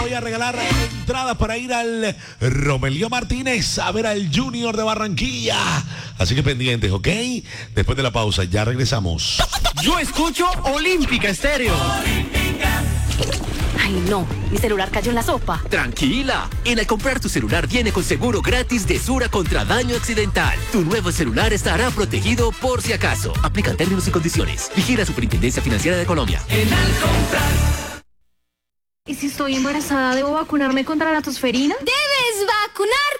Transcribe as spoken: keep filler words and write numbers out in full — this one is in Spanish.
voy a regalar entradas para ir al Romelio Martínez a ver al Junior de Barranquilla. Así que pendientes, ¿ok? Después de la pausa, ya regresamos. Yo escucho Olímpica Estéreo. Ay, no, mi celular cayó en la sopa. Tranquila, en al comprar tu celular viene con seguro gratis de Sura contra daño accidental. Tu nuevo celular estará protegido por si acaso. Aplican términos y condiciones. Vigila Superintendencia Financiera de Colombia. En al comprar. ¿Y si estoy embarazada, debo vacunarme contra la tosferina? ¡Debes vacunar!